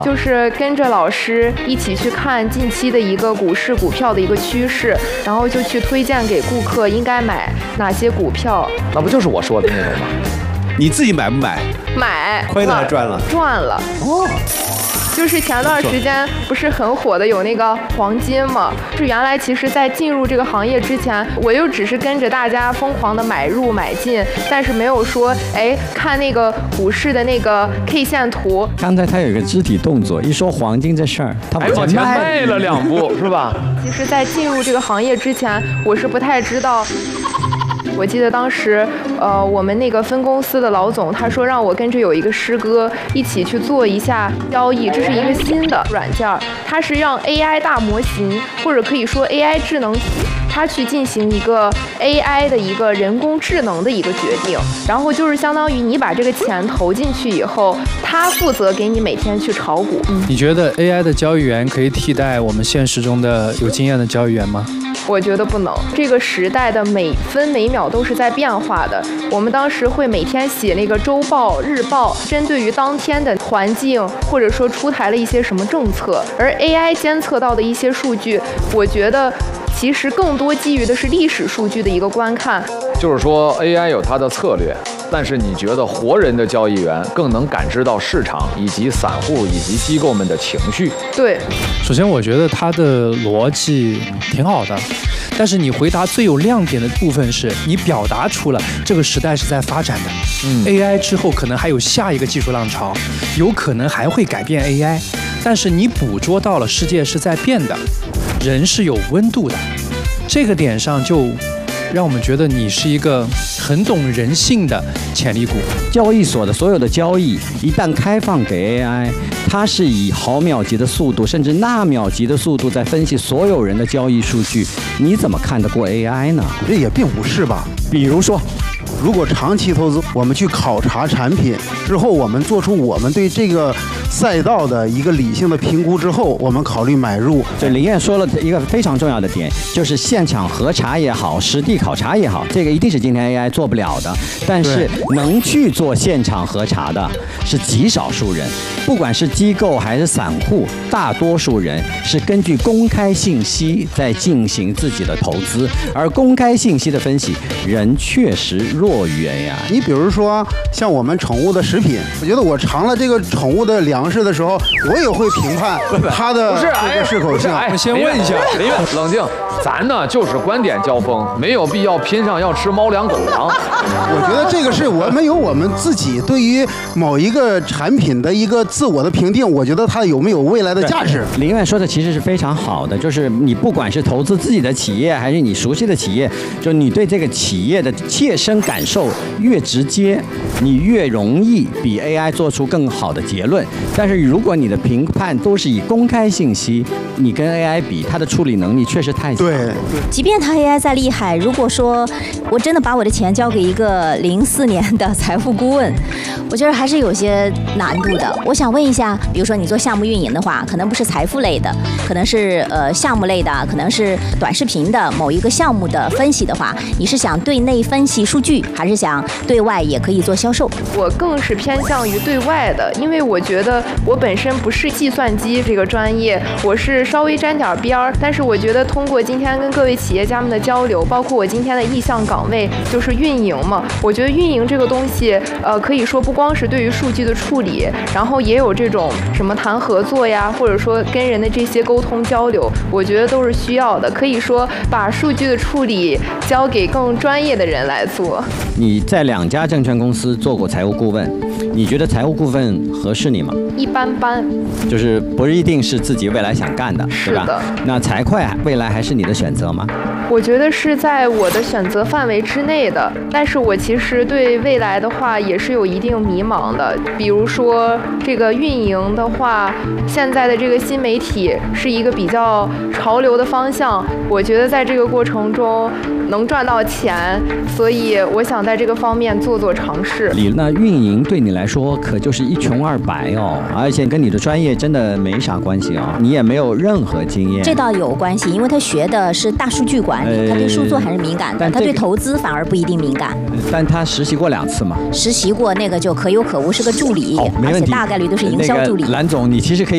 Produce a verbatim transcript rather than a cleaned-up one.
就是跟着老师一起去看近期的一个股市股票的一个趋势，然后就去推荐给顾客应该买哪些股票。 那不就是我说的那种吗？ 你自己买不买？ 买。 亏了还赚了？ 赚了。哦。就是前段时间不是很火的有那个黄金嘛，是原来其实在进入这个行业之前，我又只是跟着大家疯狂的买入买进，但是没有说哎看那个股市的那个 K 线图。 刚才他有一个肢体动作，一说黄金这事儿，他往前迈了两步是吧？ 其实在进入这个行业之前，我是不太知道。我记得当时，呃，我们那个分公司的老总他说让我跟着有一个师哥一起去做一下交易，这是一个新的软件，它是让 A I 大模型或者可以说 A I 智能体，它去进行一个 A I 的一个人工智能的一个决定，然后就是相当于你把这个钱投进去以后，它负责给你每天去炒股。 你觉得 A I 的交易员可以替代我们现实中的有经验的交易员吗？ 我觉得不能，这个时代的每分每秒都是在变化的。我们当时会每天写那个周报、日报，针对于当天的环境，或者说出台了一些什么政策，而 A I 监测到的一些数据，我觉得其实更多基于的是历史数据的一个观看。 就是说 A I 有它的策略，但是你觉得活人的交易员更能感知到市场以及散户以及机构们的情绪？ 对，首先我觉得他的逻辑挺好的，但是你回答最有亮点的部分是你表达出了这个时代是在发展的，嗯 ，A I 之后可能还有下一个技术浪潮，有可能还会改变 A I， 但是你捕捉到了世界是在变的，人是有温度的，这个点上就让我们觉得你是一个很懂人性的潜力股。 交易所的所有的交易一旦开放给 A I， 它是以毫秒级的速度，甚至纳秒级的速度在分析所有人的交易数据，你怎么看得过 A I 呢？ 这也并不是吧。 比如说， 如果长期投资，我们去考察产品之后，我们做出我们对这个赛道的一个理性的评估之后，我们考虑买入。 这林燕说了一个非常重要的点，就是现场核查也好，实地考察也好，这个一定是今天 A I 做不了的。但是能去做现场核查的是极少数人，不管是机构还是散户，大多数人是根据公开信息在进行自己的投资，而公开信息的分析，人确实弱于 A I。 你比如说像我们宠物的食品，我觉得我尝了这个宠物的粮食的时候，我也会评判它的这个适口性。 我先问一下， 林远，冷静，咱呢就是观点交锋，没有必要拼上要吃猫粮狗粮。 我觉得这个是我们有我们自己对于某一个产品的一个自我的评定，我觉得它有没有未来的价值。 林远说的其实是非常好的，就是你不管是投资自己的企业，还是你熟悉的企业，就你对这个企业的切身感受越直接，你越容易比 A I 做出更好的结论。但是如果你的评判都是以公开信息，你跟 A I 比，它的处理能力确实太强。 对， 即便它 A I 再厉害，如果说我真的把我的钱交给一个零四年的财富顾问，我觉得还是有些难度的。我想问一下，比如说你做项目运营的话，可能不是财富类的，可能是呃项目类的，可能是短视频的某一个项目的分析的话，你是想对内分析数据，还是想对外也可以做销售？ 我更是偏向于对外的，因为我觉得我本身不是计算机这个专业，我是稍微沾点边儿，但是我觉得通过今天跟各位企业家们的交流，包括我今天的意向岗位就是运营嘛，我觉得运营这个东西，呃，可以说不光是对于数据的处理，然后也有这种什么谈合作呀，或者说跟人的这些沟通交流，我觉得都是需要的。可以说把数据的处理交给更专业的人来做。 你在两家证券公司做过财务顾问，你觉得财务顾问合适你吗？ 一般般， 就是不一定是自己未来想干的， 是的。 对吧？那财会未来还是你的选择吗？ 我觉得是在我的选择范围之内的，但是我其实对未来的话也是有一定迷茫的。比如说这个运营的话，现在的这个新媒体是一个比较潮流的方向，我觉得在这个过程中能赚到钱，所以我想在这个方面做做尝试。 那运营对你来说可就是一穷二白哦，而且跟你的专业真的没啥关系哦，你也没有任何经验。 这倒有关系，因为他学的是大数据管理，他对数作还是敏感的，他对投资反而不一定敏感。 但他实习过两次嘛？ 实习过那个就可有可无，是个助理，而且大概率都是营销助理。 蓝总，你其实可以